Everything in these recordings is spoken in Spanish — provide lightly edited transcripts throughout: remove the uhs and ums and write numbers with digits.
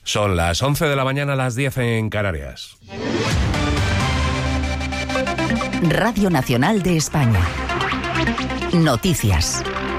Son las 11 de la mañana, las 10 en Canarias. Radio Nacional de España. Noticias.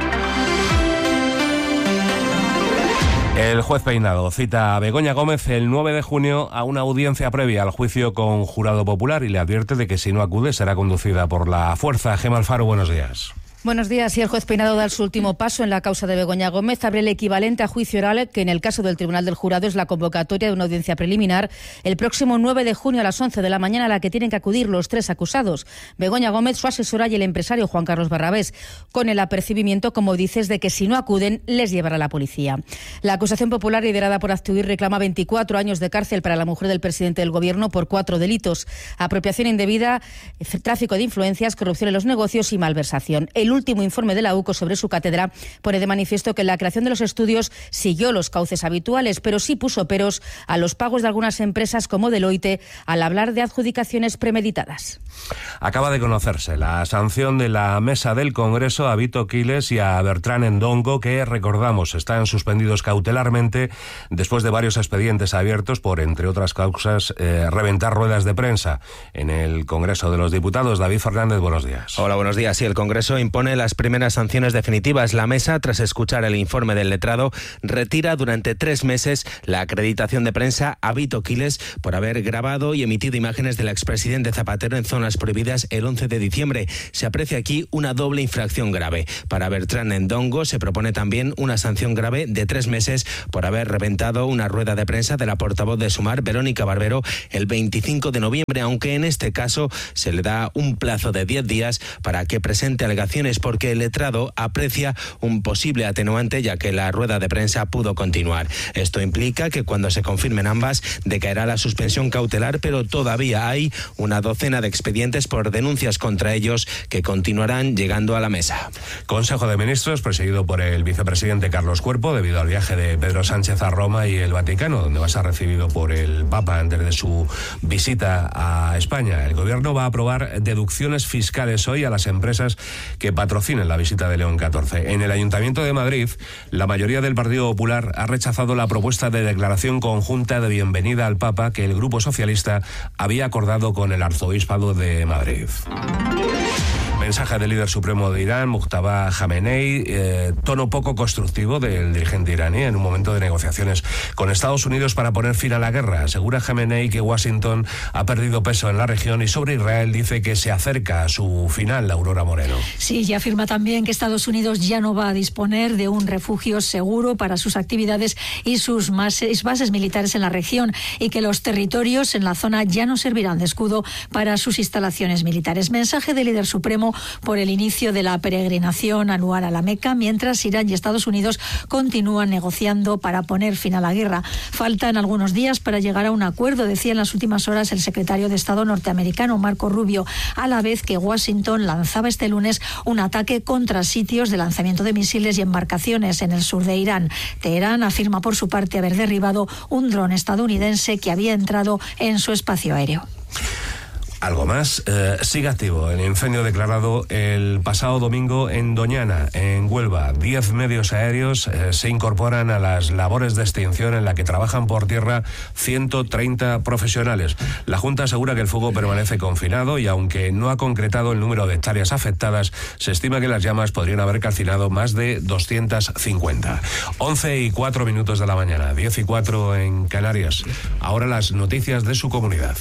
El juez Peinado cita a Begoña Gómez el 9 de junio a una audiencia previa al juicio con jurado popular y le advierte de que si no acude será conducida por la fuerza. Gemma Alfaro, buenos días. Buenos días. Y el juez Peinado da su último paso en la causa de Begoña Gómez. Abre el equivalente a juicio oral, que en el caso del Tribunal del Jurado es la convocatoria de una audiencia preliminar el próximo 9 de junio a las 11 de la mañana, a la que tienen que acudir los tres acusados: Begoña Gómez, su asesora y el empresario Juan Carlos Barrabés, con el apercibimiento, como dices, de que si no acuden les llevará la policía. La acusación popular, liderada por Aztiuir, reclama 24 años de cárcel para la mujer del presidente del Gobierno por 4 delitos: apropiación indebida, tráfico de influencias, corrupción en los negocios y malversación. El último informe de la UCO sobre su cátedra pone de manifiesto que la creación de los estudios siguió los cauces habituales, pero sí puso peros a los pagos de algunas empresas como Deloitte al hablar de adjudicaciones premeditadas. Acaba de conocerse la sanción de la mesa del Congreso a Vito Quiles y a Bertrán Endongo, que, recordamos, están suspendidos cautelarmente después de varios expedientes abiertos por, entre otras causas, reventar ruedas de prensa en el Congreso de los Diputados. David Fernández, buenos días. Hola, buenos días. Sí, el Congreso impone las primeras sanciones definitivas. La mesa, tras escuchar el informe del letrado, retira durante 3 meses la acreditación de prensa a Vito Quiles por haber grabado y emitido imágenes del expresidente Zapatero en zonas prohibidas el 11 de diciembre. Se aprecia aquí una doble infracción grave. Para Bertrán Endongo se propone también una sanción grave de 3 meses por haber reventado una rueda de prensa de la portavoz de Sumar, Verónica Barbero, el 25 de noviembre, aunque en este caso se le da un plazo de 10 días para que presente alegaciones, porque el letrado aprecia un posible atenuante, ya que la rueda de prensa pudo continuar. Esto implica que cuando se confirmen ambas decaerá la suspensión cautelar, pero todavía hay una docena de expedientes por denuncias contra ellos que continuarán llegando a la mesa. Consejo de Ministros presidido por el vicepresidente Carlos Cuerpo, debido al viaje de Pedro Sánchez a Roma y el Vaticano, donde va a ser recibido por el Papa antes de su visita a España. El Gobierno va a aprobar deducciones fiscales hoy a las empresas que patrocinen la visita de León XIV. En el Ayuntamiento de Madrid, la mayoría del Partido Popular ha rechazado la propuesta de declaración conjunta de bienvenida al Papa que el Grupo Socialista había acordado con el Arzobispado de Madrid. Mensaje del líder supremo de Irán, Mujtaba Jamenei, tono poco constructivo del dirigente iraní en un momento de negociaciones con Estados Unidos para poner fin a la guerra. Asegura Jamenei que Washington ha perdido peso en la región y sobre Israel dice que se acerca a su final. Aurora Moreno. Sí, y afirma también que Estados Unidos ya no va a disponer de un refugio seguro para sus actividades y sus bases militares en la región, y que los territorios en la zona ya no servirán de escudo para sus instalaciones militares. Mensaje del líder supremo por el inicio de la peregrinación anual a la Meca, mientras Irán y Estados Unidos continúan negociando para poner fin a la guerra. Faltan algunos días para llegar a un acuerdo, decía en las últimas horas el secretario de Estado norteamericano Marco Rubio, a la vez que Washington lanzaba este lunes un ataque contra sitios de lanzamiento de misiles y embarcaciones en el sur de Irán. Teherán afirma por su parte haber derribado un dron estadounidense que había entrado en su espacio aéreo. Algo más, sigue activo el incendio declarado el pasado domingo en Doñana, en Huelva. 10 medios aéreos se incorporan a las labores de extinción, en la que trabajan por tierra 130 profesionales. La Junta asegura que el fuego permanece confinado y, aunque no ha concretado el número de hectáreas afectadas, se estima que las llamas podrían haber calcinado más de 250. 11:04 de la mañana, 10:04 en Canarias. Ahora las noticias de su comunidad.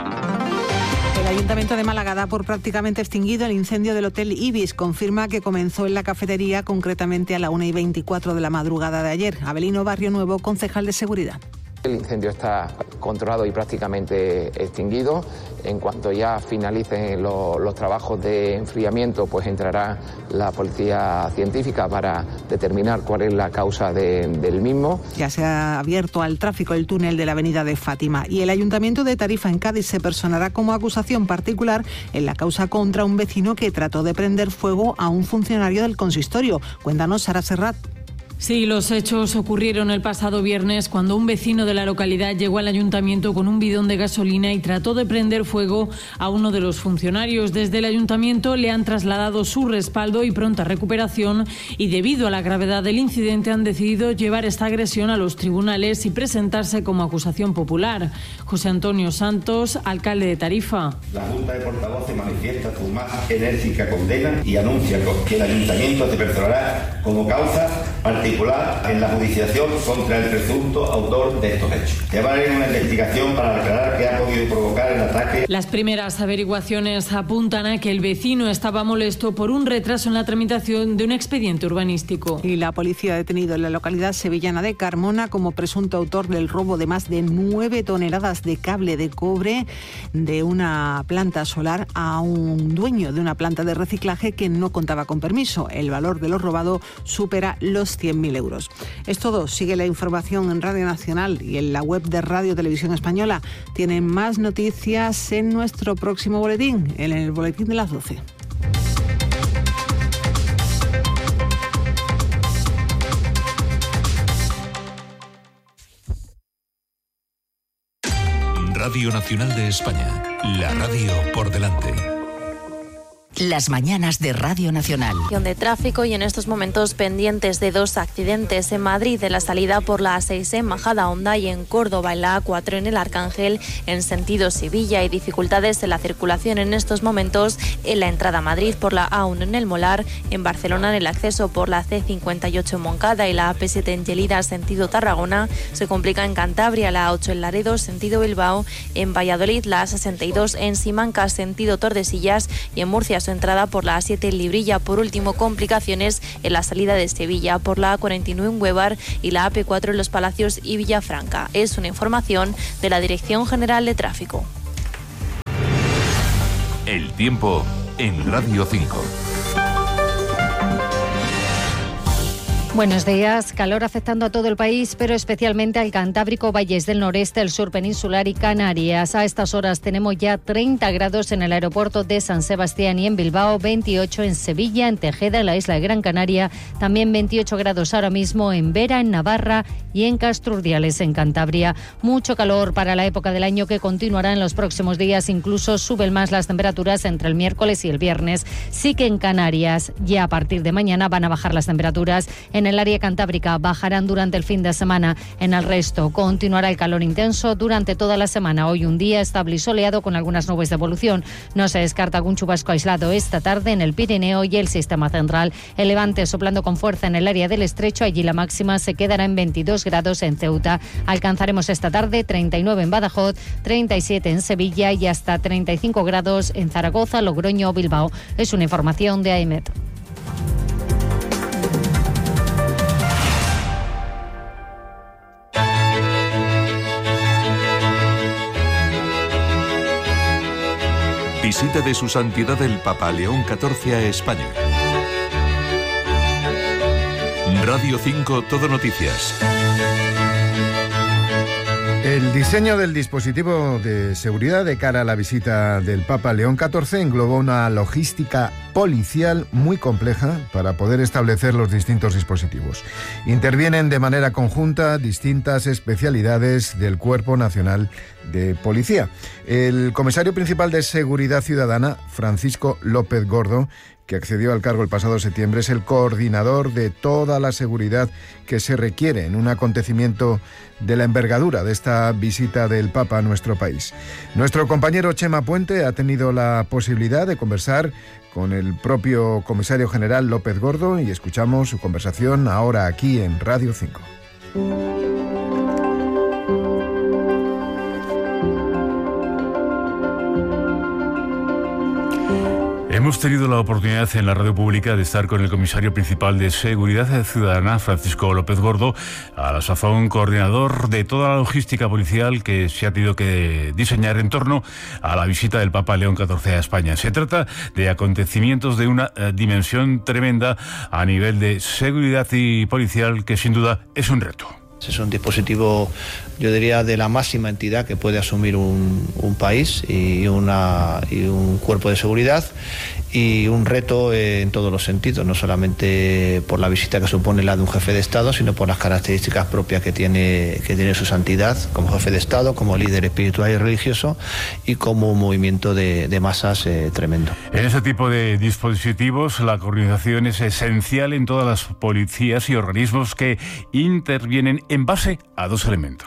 El Ayuntamiento de Málaga da por prácticamente extinguido el incendio del Hotel Ibis. Confirma que comenzó en la cafetería, concretamente a la 1:24 de la madrugada de ayer. Abelino Barrio Nuevo, concejal de Seguridad. El incendio está controlado y prácticamente extinguido. En cuanto ya finalicen los trabajos de enfriamiento, pues entrará la policía científica para determinar cuál es la causa del mismo. Ya se ha abierto al tráfico el túnel de la avenida de Fátima, y el Ayuntamiento de Tarifa, en Cádiz, se personará como acusación particular en la causa contra un vecino que trató de prender fuego a un funcionario del consistorio. Cuéntanos, Sara Serrat. Sí, los hechos ocurrieron el pasado viernes cuando un vecino de la localidad llegó al ayuntamiento con un bidón de gasolina y trató de prender fuego a uno de los funcionarios. Desde el ayuntamiento le han trasladado su respaldo y pronta recuperación y debido a la gravedad del incidente han decidido llevar esta agresión a los tribunales y presentarse como acusación popular. José Antonio Santos, alcalde de Tarifa. La Junta de Portavoces manifiesta su más enérgica condena y anuncia que el ayuntamiento se personará como causa particular en la judicialización contra el presunto autor de estos hechos. Llevaré una investigación para aclarar qué ha podido provocar el ataque. Las primeras averiguaciones apuntan a que el vecino estaba molesto por un retraso en la tramitación de un expediente urbanístico. Y la policía ha detenido en la localidad sevillana de Carmona como presunto autor del robo de más de 9 toneladas de cable de cobre de una planta solar a un dueño de una planta de reciclaje que no contaba con permiso. El valor de lo robado supera los 100.000 euros. Es todo. Sigue la información en Radio Nacional y en la web de Radio Televisión Española. Tienen más noticias en nuestro próximo boletín, en el boletín de las 12. Radio Nacional de España, la radio por delante. Las mañanas de Radio Nacional. De tráfico y en estos momentos pendientes de 2 accidentes en Madrid, en la salida por la A6 en Majadahonda y en Córdoba en la A4 en el Arcángel en sentido Sevilla, y dificultades en la circulación en estos momentos en la entrada a Madrid por la A1 en el Molar, en Barcelona en el acceso por la C58 en Moncada y la AP7 en Gelida sentido Tarragona. Se complica en Cantabria la A8 en Laredo sentido Bilbao, en Valladolid la A62 en Simancas sentido Tordesillas y en Murcia su entrada por la A7 en Librilla. Por último, complicaciones en la salida de Sevilla por la A49 en Huevar y la AP4 en Los Palacios y Villafranca. Es una información de la Dirección General de Tráfico. El tiempo en Radio 5. Buenos días. Calor afectando a todo el país, pero especialmente al Cantábrico, valles del noreste, el sur peninsular y Canarias. A estas horas tenemos ya 30 grados en el aeropuerto de San Sebastián y en Bilbao, 28 en Sevilla, en Tejeda, en la isla de Gran Canaria, también 28 grados ahora mismo en Vera, en Navarra y en Castrurdiales, en Cantabria. Mucho calor para la época del año que continuará en los próximos días, incluso suben más las temperaturas entre el miércoles y el viernes. Sí que en Canarias ya a partir de mañana van a bajar las temperaturas. En el área cantábrica bajarán durante el fin de semana. En el resto continuará el calor intenso durante toda la semana. Hoy un día estable y soleado con algunas nubes de evolución. No se descarta algún chubasco aislado esta tarde en el Pirineo y el Sistema Central. El levante soplando con fuerza en el área del Estrecho. Allí la máxima se quedará en 22 grados en Ceuta. Alcanzaremos esta tarde 39 en Badajoz, 37 en Sevilla y hasta 35 grados en Zaragoza, Logroño o Bilbao. Es una información de AEMET. Visita de su santidad el Papa León XIV a España. Radio 5 Todo Noticias. El diseño del dispositivo de seguridad de cara a la visita del Papa León XIV engloba una logística policial muy compleja para poder establecer los distintos dispositivos. Intervienen de manera conjunta distintas especialidades del Cuerpo Nacional de Policía. El comisario principal de Seguridad Ciudadana, Francisco López Gordo, que accedió al cargo el pasado septiembre, es el coordinador de toda la seguridad que se requiere en un acontecimiento de la envergadura de esta visita del Papa a nuestro país. Nuestro compañero Chema Puente ha tenido la posibilidad de conversar con el propio comisario general López Gordo y escuchamos su conversación ahora aquí en Radio 5. Hemos tenido la oportunidad en la radio pública de estar con el comisario principal de Seguridad Ciudadana, Francisco López Gordo, a la sazón coordinador de toda la logística policial que se ha tenido que diseñar en torno a la visita del Papa León XIV a España. Se trata de acontecimientos de una dimensión tremenda a nivel de seguridad y policial que sin duda es un reto. Es un dispositivo, yo diría, de la máxima entidad que puede asumir un país y un cuerpo de seguridad, y un reto en todos los sentidos, no solamente por la visita que supone la de un jefe de Estado, sino por las características propias que tiene su santidad como jefe de Estado, como líder espiritual y religioso y como un movimiento de masas tremendo. En ese tipo de dispositivos la coordinación es esencial en todas las policías y organismos que intervienen en base a dos elementos.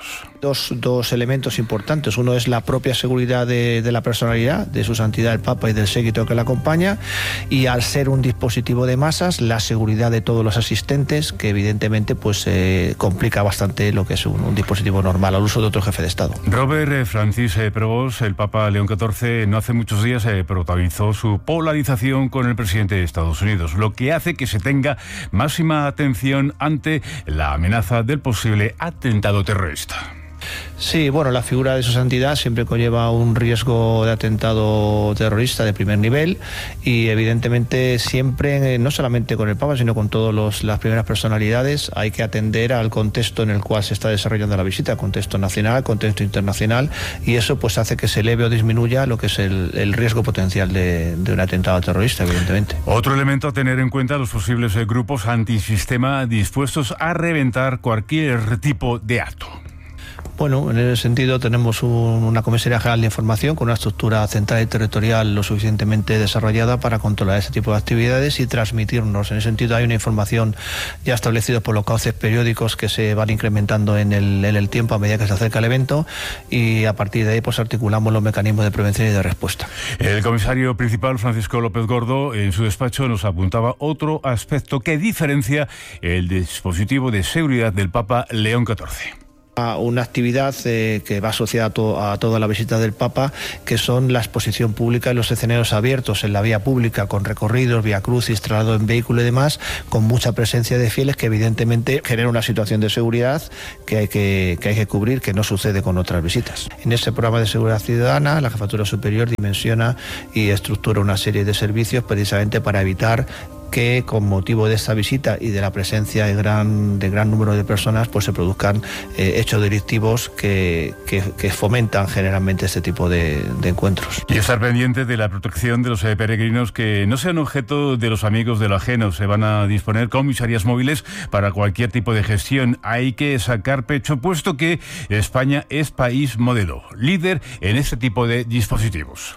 Dos elementos importantes. Uno es la propia seguridad de la personalidad, de su santidad el Papa y del séquito que la acompaña, y al ser un dispositivo de masas, la seguridad de todos los asistentes, que evidentemente pues complica bastante lo que es un dispositivo normal al uso de otro jefe de Estado. Robert Francis Prevost, el Papa León XIV, no hace muchos días protagonizó su polarización con el presidente de Estados Unidos, lo que hace que se tenga máxima atención ante la amenaza del posible atentado terrorista. Sí, bueno, la figura de su santidad siempre conlleva un riesgo de atentado terrorista de primer nivel y evidentemente siempre, no solamente con el Papa, sino con todas las primeras personalidades, hay que atender al contexto en el cual se está desarrollando la visita, contexto nacional, contexto internacional, y eso pues hace que se eleve o disminuya lo que es el riesgo potencial de un atentado terrorista, evidentemente. Otro elemento a tener en cuenta, los posibles grupos antisistema dispuestos a reventar cualquier tipo de acto. Bueno, en ese sentido tenemos una Comisaría General de Información con una estructura central y territorial lo suficientemente desarrollada para controlar ese tipo de actividades y transmitirnos. En ese sentido hay una información ya establecida por los cauces periódicos que se van incrementando en el tiempo a medida que se acerca el evento, y a partir de ahí pues articulamos los mecanismos de prevención y de respuesta. El comisario principal, Francisco López Gordo, en su despacho nos apuntaba otro aspecto que diferencia el dispositivo de seguridad del Papa León XIV. Una actividad que va asociada a toda la visita del Papa, que son la exposición pública en los escenarios abiertos, en la vía pública, con recorridos, vía crucis, traslado en vehículo y demás, con mucha presencia de fieles, que evidentemente genera una situación de seguridad que hay que cubrir, que no sucede con otras visitas. En ese programa de seguridad ciudadana, la Jefatura Superior dimensiona y estructura una serie de servicios precisamente para evitar que con motivo de esta visita y de la presencia de gran número de personas pues se produzcan hechos delictivos que fomentan generalmente este tipo de encuentros. Y estar pendiente de la protección de los peregrinos que no sean objeto de los amigos de lo ajeno. Se van a disponer comisarías móviles para cualquier tipo de gestión. Hay que sacar pecho, puesto que España es país modelo, líder en este tipo de dispositivos.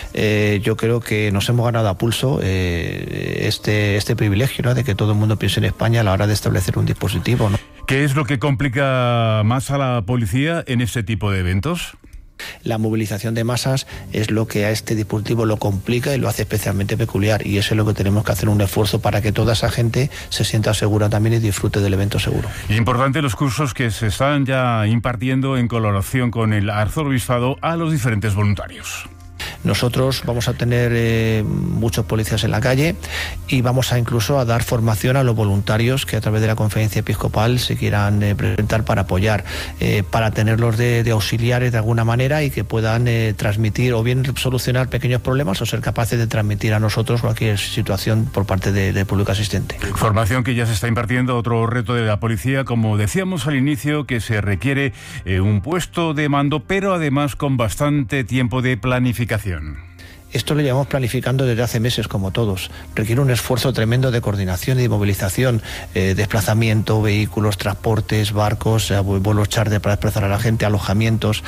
Yo creo que nos hemos ganado a pulso este privilegio, ¿no?, de que todo el mundo piense en España a la hora de establecer un dispositivo, ¿no? ¿Qué es lo que complica más a la policía en este tipo de eventos? La movilización de masas es lo que a este dispositivo lo complica y lo hace especialmente peculiar, y eso es lo que tenemos que hacer un esfuerzo para que toda esa gente se sienta segura también y disfrute del evento seguro. Importante los cursos que se están ya impartiendo en colaboración con el Arzobispado a los diferentes voluntarios. Nosotros vamos a tener muchos policías en la calle y vamos a incluso a dar formación a los voluntarios que a través de la conferencia episcopal se quieran presentar para apoyar, para tenerlos de auxiliares de alguna manera y que puedan transmitir o bien solucionar pequeños problemas o ser capaces de transmitir a nosotros cualquier situación por parte del público asistente. Formación que ya se está impartiendo, otro reto de la policía, como decíamos al inicio, que se requiere un puesto de mando, pero además con bastante tiempo de planificación. Esto lo llevamos planificando desde hace meses, como todos. Requiere un esfuerzo tremendo de coordinación y de movilización, desplazamiento, vehículos, transportes, barcos, vuelos charter para desplazar a la gente, alojamientos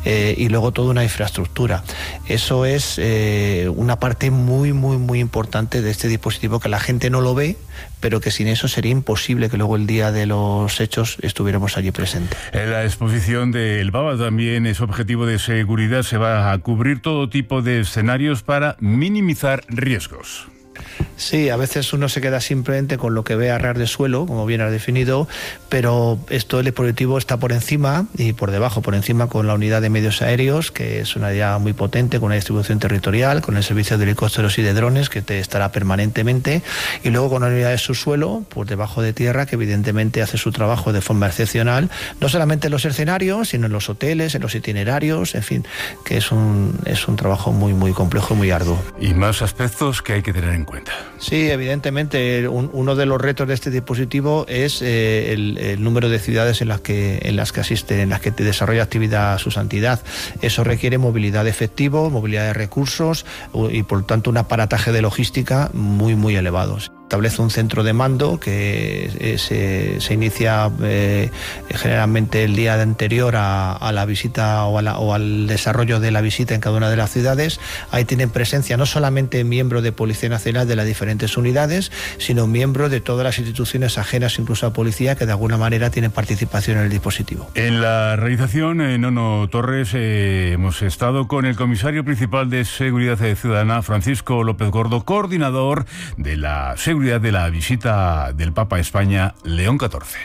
y luego toda una infraestructura. Eso es una parte muy importante de este dispositivo, que la gente no lo ve, pero que sin eso sería imposible que luego el día de los hechos estuviéramos allí presentes. En la exposición del Papa también es objetivo de seguridad, se va a cubrir todo tipo de escenarios para minimizar riesgos. Sí, a veces uno se queda simplemente con lo que ve a ras de suelo, como bien has definido, pero esto, el dispositivo está por encima y por debajo, por encima con la unidad de medios aéreos, que es una unidad muy potente, con una distribución territorial, con el servicio de helicópteros y de drones, que te estará permanentemente, y luego con la unidad de subsuelo, por debajo de tierra, que evidentemente hace su trabajo de forma excepcional, no solamente en los escenarios, sino en los hoteles, en los itinerarios, en fin, que es un trabajo muy complejo y muy arduo. Y más aspectos que hay que tener en en cuenta. Sí, evidentemente uno de los retos de este dispositivo es el número de ciudades en las que asiste, en las que desarrolla actividad su santidad. Eso requiere movilidad de efectivo, movilidad de recursos y por tanto un aparataje de logística muy elevados. Establece un centro de mando que se inicia generalmente el día anterior a la visita o al desarrollo de la visita en cada una de las ciudades. Ahí tienen presencia no solamente miembros de Policía Nacional de las diferentes unidades, sino miembros de todas las instituciones ajenas incluso a policía que de alguna manera tienen participación en el dispositivo. En la realización, Nono Torres, hemos estado con el comisario principal de Seguridad Ciudadana, Francisco López Gordo, coordinador de la seguridad de la visita del Papa a España, León XIV.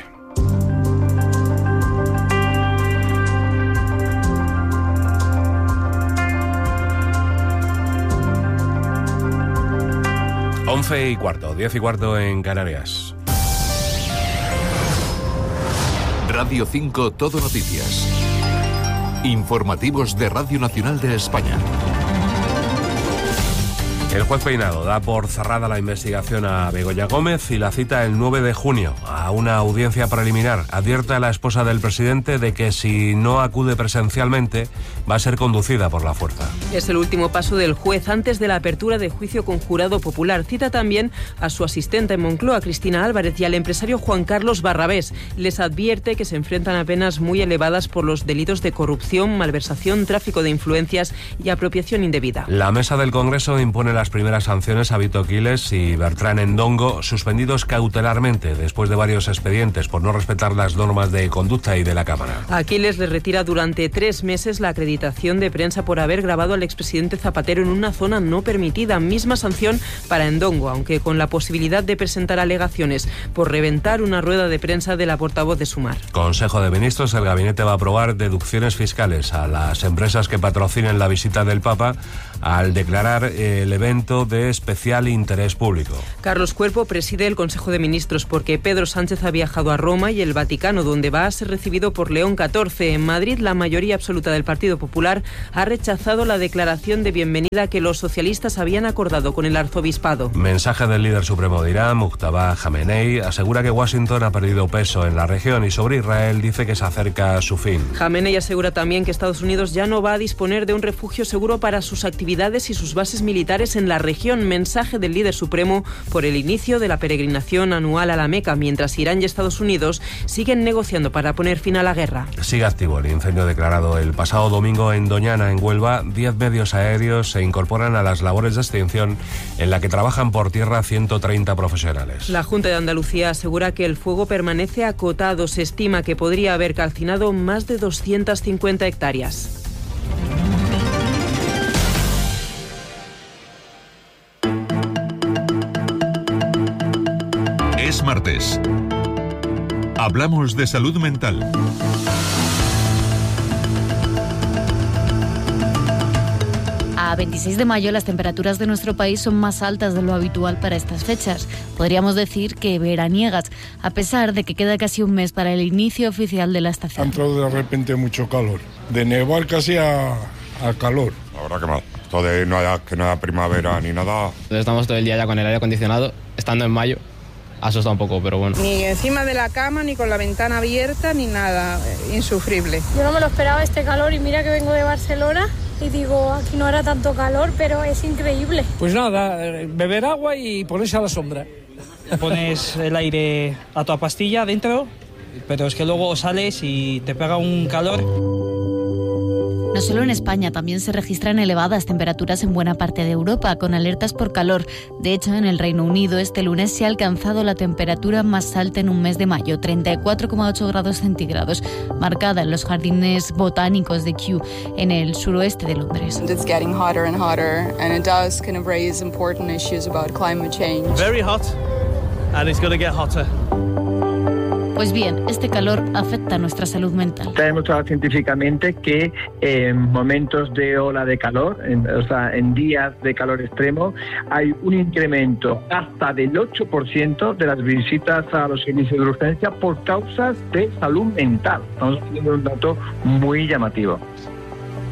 Once y cuarto, 10 y cuarto en Canarias. Radio 5 Todo Noticias. Informativos de Radio Nacional de España. El juez Peinado da por cerrada la investigación a Begoña Gómez y la cita el 9 de junio a una audiencia preliminar. Advierte a la esposa del presidente de que si no acude presencialmente va a ser conducida por la fuerza. Es el último paso del juez antes de la apertura de juicio con jurado popular. Cita también a su asistente en Moncloa, Cristina Álvarez, y al empresario Juan Carlos Barrabés. Les advierte que se enfrentan a penas muy elevadas por los delitos de corrupción, malversación, tráfico de influencias y apropiación indebida. La mesa del Congreso impone las primeras sanciones a Vito Quiles y Bertrán Endongo, suspendidos cautelarmente después de varios expedientes por no respetar las normas de conducta y de la Cámara. A Quiles le retira durante 3 meses la acreditación de prensa por haber grabado al expresidente Zapatero en una zona no permitida. Misma sanción para Endongo, aunque con la posibilidad de presentar alegaciones por reventar una rueda de prensa de la portavoz de Sumar. Consejo de Ministros, el gabinete va a aprobar deducciones fiscales a las empresas que patrocinen la visita del Papa al declarar el evento de especial interés público. Carlos Cuerpo preside el Consejo de Ministros porque Pedro Sánchez ha viajado a Roma y el Vaticano, donde va a ser recibido por León XIV. En Madrid, la mayoría absoluta del Partido Popular ha rechazado la declaración de bienvenida que los socialistas habían acordado con el arzobispado. Mensaje del líder supremo de Irán, Mujtaba Jamenei, asegura que Washington ha perdido peso en la región y sobre Israel dice que se acerca a su fin. Jamenei asegura también que Estados Unidos ya no va a disponer de un refugio seguro para sus actividades y sus bases militares en la región. Mensaje del líder supremo por el inicio de la peregrinación anual a la Meca, mientras Irán y Estados Unidos siguen negociando para poner fin a la guerra. Sigue activo el incendio declarado el pasado domingo en Doñana, en Huelva. 10 medios aéreos se incorporan a las labores de extinción en la que trabajan por tierra 130 profesionales. La Junta de Andalucía asegura que el fuego permanece acotado. Se estima que podría haber calcinado más de 250 hectáreas. Es martes. Hablamos de salud mental. A 26 de mayo las temperaturas de nuestro país son más altas de lo habitual para estas fechas. Podríamos decir que veraniegas, a pesar de que queda casi un mes para el inicio oficial de la estación. Ha entrado de repente mucho calor, de nevar casi a calor. La verdad que mal. Esto de no haya primavera ni nada. Estamos todo el día ya con el aire acondicionado, estando en mayo. Asusta un poco, pero bueno. Ni encima de la cama, ni con la ventana abierta, ni nada. Insufrible. Yo no me lo esperaba este calor y mira que vengo de Barcelona y digo, aquí no hará tanto calor, pero es increíble. Pues nada, beber agua y ponerse a la sombra. Pones el aire a toda pastilla dentro, pero es que luego sales y te pega un calor. No solo en España, también se registran elevadas temperaturas en buena parte de Europa, con alertas por calor. De hecho, en el Reino Unido, este lunes se ha alcanzado la temperatura más alta en un mes de mayo, 34,8 grados centígrados, marcada en los jardines botánicos de Kew, en el suroeste de Londres. It's getting hotter and hotter, and it does kind of raise important issues about climate change. Very hot, and it's going to get hotter. Pues bien, este calor afecta a nuestra salud mental. Está demostrado científicamente que en momentos de ola de calor, en días de calor extremo, hay un incremento hasta del 8% de las visitas a los servicios de urgencia por causas de salud mental. Estamos teniendo un dato muy llamativo.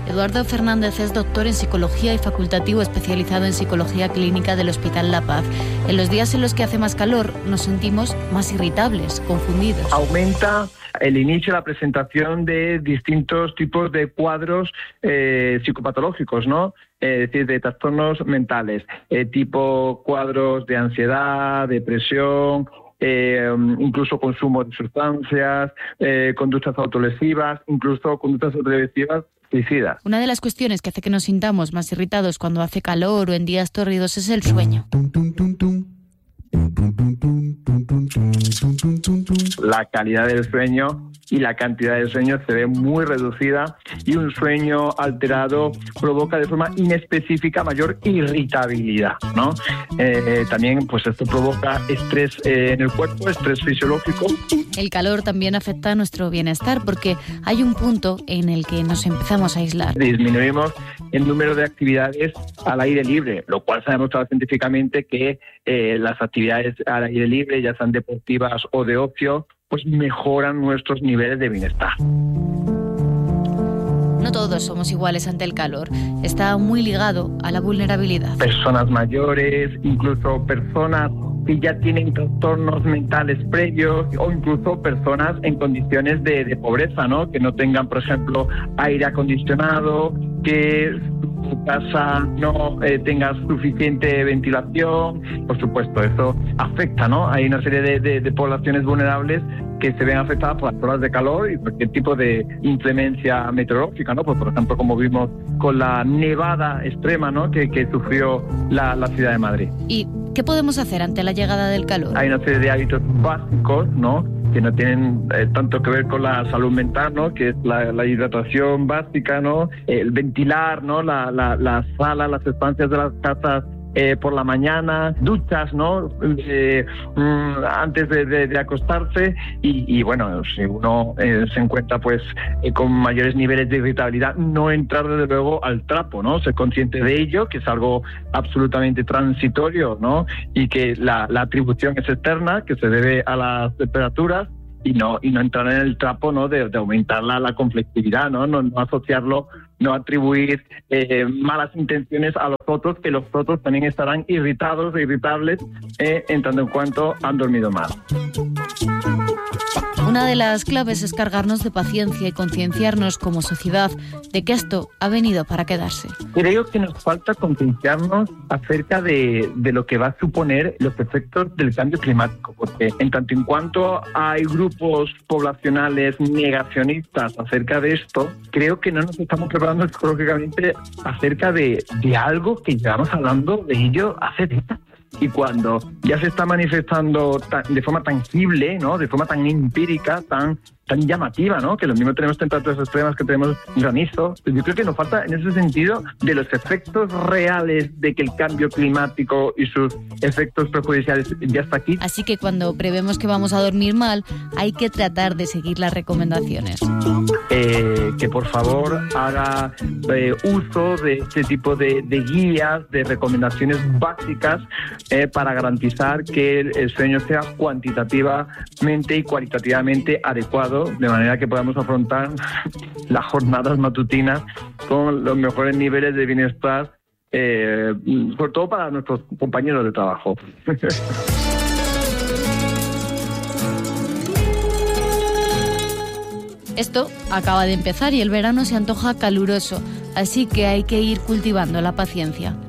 Eduardo Fernández es doctor en psicología y facultativo especializado en psicología clínica del Hospital La Paz. En los días en los que hace más calor nos sentimos más irritables, confundidos. Aumenta el inicio de la presentación de distintos tipos de cuadros psicopatológicos, ¿no? Es decir, de trastornos mentales, tipo cuadros de ansiedad, depresión, incluso consumo de sustancias, conductas autolesivas, incluso conductas autolesivas suicidas. Una de las cuestiones que hace que nos sintamos más irritados cuando hace calor o en días tórridos es el sueño. La calidad del sueño y la cantidad de sueño se ve muy reducida y un sueño alterado provoca de forma inespecífica mayor irritabilidad, ¿no? También pues esto provoca estrés en el cuerpo, estrés fisiológico. El calor también afecta a nuestro bienestar porque hay un punto en el que nos empezamos a aislar. Disminuimos el número de actividades al aire libre, lo cual se ha demostrado científicamente que las actividades al aire libre, ya sean deportivas o de ocio, pues mejoran nuestros niveles de bienestar. No todos somos iguales ante el calor. Está muy ligado a la vulnerabilidad. Personas mayores, incluso personas que ya tienen trastornos mentales previos o incluso personas en condiciones de pobreza, ¿no? Que no tengan, por ejemplo, aire acondicionado, que su casa no tenga suficiente ventilación. Por supuesto, eso afecta, ¿no? Hay una serie de poblaciones vulnerables que se ven afectadas por las olas de calor y cualquier tipo de inclemencia meteorológica, ¿no? Pues, por ejemplo, como vimos con la nevada extrema, ¿no? que sufrió la ciudad de Madrid. ¿Y qué podemos hacer ante la llegada del calor? Hay una serie de hábitos básicos, ¿no? Que no tienen tanto que ver con la salud mental, ¿no? Que es la hidratación básica, ¿no? El ventilar, ¿no? La sala, las estancias de las casas por la mañana, duchas, ¿no? Antes de acostarse y bueno, si uno se encuentra pues con mayores niveles de irritabilidad, no entrar desde luego al trapo, ¿no? Ser consciente de ello, que es algo absolutamente transitorio, ¿no? Y que la atribución es externa, que se debe a las temperaturas y no entrar en el trapo, ¿no? De aumentar la conflictividad, ¿no? No asociarlo, no atribuir malas intenciones a los otros, que los otros también estarán irritados e irritables en tanto en cuanto han dormido mal. Una de las claves es cargarnos de paciencia y concienciarnos como sociedad de que esto ha venido para quedarse. Creo que nos falta concienciarnos acerca de lo que va a suponer los efectos del cambio climático, porque en tanto en cuanto hay grupos poblacionales negacionistas acerca de esto, creo que no nos estamos preparando psicológicamente acerca de algo que llevamos hablando de ello hace décadas. Y cuando ya se está manifestando de forma tangible, ¿no? De forma tan empírica, tan llamativa, ¿no? Que lo mismo tenemos temperaturas extremas, que tenemos granizo. Yo creo que nos falta en ese sentido de los efectos reales de que el cambio climático y sus efectos perjudiciales ya está aquí. Así que cuando prevemos que vamos a dormir mal, hay que tratar de seguir las recomendaciones. Que por favor haga uso de este tipo de guías, de recomendaciones básicas para garantizar que el sueño sea cuantitativamente y cualitativamente adecuado, de manera que podamos afrontar las jornadas matutinas con los mejores niveles de bienestar, sobre todo para nuestros compañeros de trabajo. Esto acaba de empezar y el verano se antoja caluroso, así que hay que ir cultivando la paciencia.